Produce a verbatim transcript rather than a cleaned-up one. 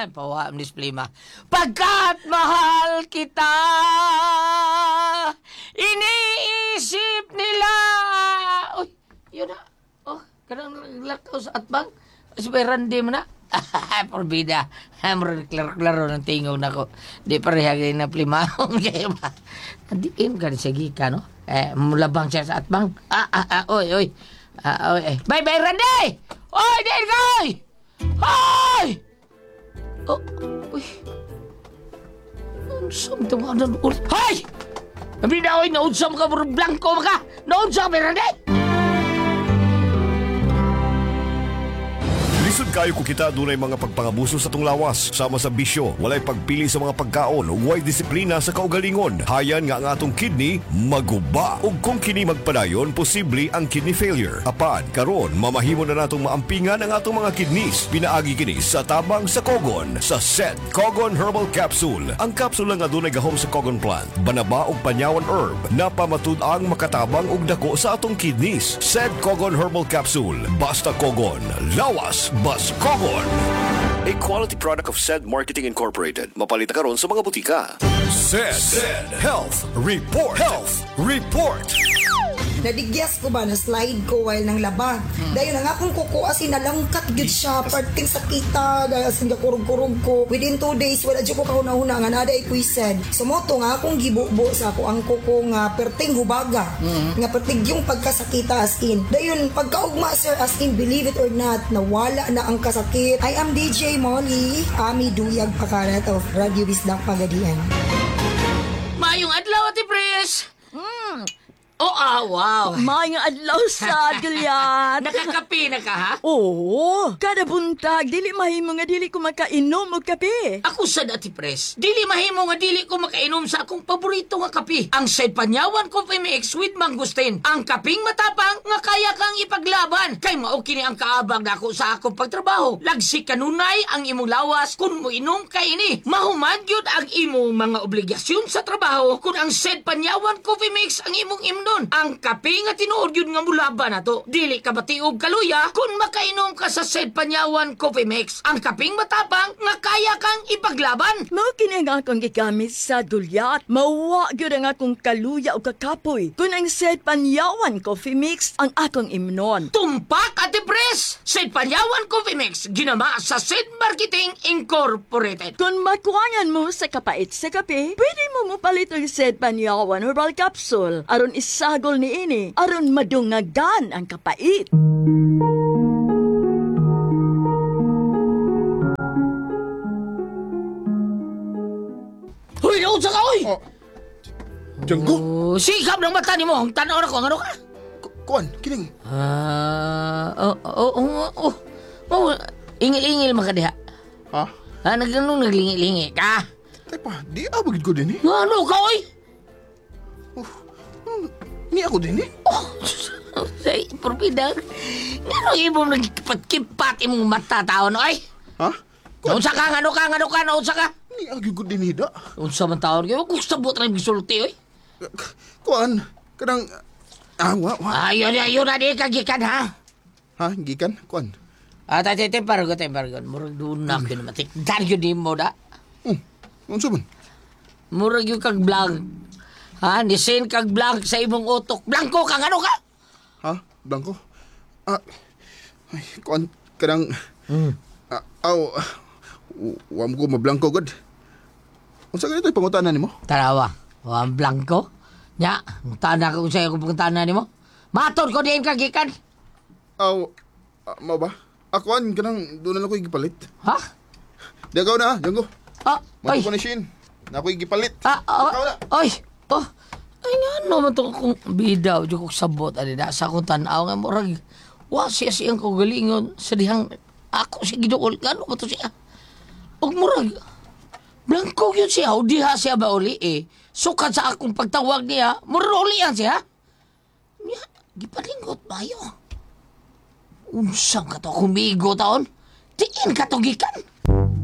Pawa ang display ma. Pagkat mahal kita, iniisip nila. Uy, yun na. Oh, kanang lakaw sa atbang. Sabihan di mo na. Porbida. Hamro klaro-klaro ng tingaw na ko. Di parehagay na plimahon kayo ba? Nandiin ka sa gika, no? Eh, mulabang siya sa atbang. Ah, ah, ah, oy, oy. Ah, oy, eh. Bye, bye, Randy! Oy, din koy! Hoy! Oh, uy. Unsam ito mga nanuul. Hoy! Nabida, oy, naunsam ka, blanco ka. Naunsam ka, Randy! Lisod kayo kung kita dunay mga pagpangabuso sa tong lawas, sama sa bisyo, walay pagpili sa mga pagkaon, way disiplina sa kaugalingon. Hayan nga ang atong kidney maguba. Ug kung kini magpadayon, posible ang kidney failure. Apan karon mamahimo na natong maampingan ang atong mga kidneys. Pinaagi kini sa tabang sa Kogon, sa Sed Kogon Herbal Capsule. Ang kapsula nga dunay gahom sa Kogon plant, banaba ug panyawan herb, napamatud-ang makatabang ug dako sa atong kidneys. Sed Kogon Herbal Capsule. Basta Kogon, lawas Bas Kogon. A quality product of Sed Marketing Incorporated. Mapalita karon sa mga butika. Sed, Sed Health Report. Health Report. Nadigyas ko ba na slide ko while nang laba. Hmm. Dayon ang akong kuko asin nalangkat gyud siya parting sakita dahil asin kurog-kurog ko. Within two days wala jud ko kahuna-huna nga nada ikwised. Sumoto nga akong gibubo sa ako ang kuko nga perting hubaga. Hmm. Nga perting yung pagkasakita as in. Dayon pagkaugma sir as in believe it or not nawala na ang kasakit. I am D J Molly, Ami Duyag Pakarat of Radio Bisdak Pagadian. Mayong adlaw ati Pres. Hmm. Oh, ah, wow. Mga adlaw sa Julian. Nakakapi na ka, ha? Oo. Kada buntag, dili mahimo nga dili ko makainom og kape. Ako sa dati, Pres. Dili mahimo nga dili ko makainom sa akong paborito nga kape. Ang Sed Panyawan Coffee Mix with Mangustin. Ang kaping matapang nga kaya kang ipaglaban. Kay mao kini ang kaabang nako sa akong pagtrabaho. Lagsi kanunay ang imong lawas kung mo inom ka ini. Mahuman gyud ang imong mga obligasyon sa trabaho kung ang Sed Panyawan Coffee Mix ang imong imnon. Ang kape nga tinuod yun nga mulaban na to. Dili ka batiog kaluya kung makainom ka sa Sed Panyawan Coffee Mix. Ang kaping matapang nga kaya kang ipaglaban. Mao kini nga akong gigamit sa dulyat. Mauwa gyud ang akong kaluya o kakapoy. Kung ang Sed Panyawan Coffee Mix ang akong imnon. Tumpak Ate Pres! Sed Panyawan Coffee Mix ginama sa Sed Marketing Incorporated. Kung makuangan mo sa kapait sa kape, pwede mo mupalit ang Sed Panyawan Herbal Capsule. Aron isagol ni ini, aron madungagan ang kapait. Hoy, naunsa ka, oy! Oh. Diyanggo? Oh, sikap ng mata ni mo. Ang tanaw na ko, ano ka? Kuan, kining. Ah, oh, oh, oh, oh, oh, ingil-ingil man ka diha. Ha? Ah, nag anong naglingi-lingi ka? Tay pa, di abagid ko din eh. Ano ka, oy? Ni ako din eh. Oh, say, porbida. Ano ibong nagkipat-kipat imong mata taon, oy? Ha? Kuan, Naunsa ka, ano ka, ano ka, naunsa ka? ni agid ko din hida. Unsa man taon kayo? Kung sabot na gisulti, oy. Kuan, kadang, ah, wa, wa. Ayun, ayun na di kagikan, ha? Ha, gikan, kuan. Ah, tayo, tayo, pargo, tayo, pargo. Murag doon na ako naman. Tikdan yun din mo, da. Hmm, unsa man? Murag yung kag vlog. Ha? Nisin kag vlog sa imong utok. Blanco kang ano ka? Ha? Blanco? Ah, ay, kuan, kadang, Hmm. ah, aw, wa mo ko mablangko god. Unsa ganito yung pangutanan nimo? Tarawa. O, ang blanco? Nya, tana ko sa'yo kung pagkatana ni mo. Matod ko din kagikan. Aw, ah, mao ba? Akuan, kadang, doon na lang ko igipalit. Ha? Dagaw na, Django. Ah, Mato oy. ko ni Shin. Na ako igipalit. Ah, ah, Ikaw na. oy. Oh. Ay nga, ano man to kung bidaw, di ko sabot, ali na, sa akong tanaw nga, murag, wa siya siyang kagalingon, sa dihang, ako si Gidool, ano ba to siya? Og murag, blanco yun siya, o diha siya ba uli eh, sukat sa akong pagtawag niya, murag uli yan siya. Niya, gipalingot ba yun? Unsang ka to kumigo taon? Tiin ka to gikan?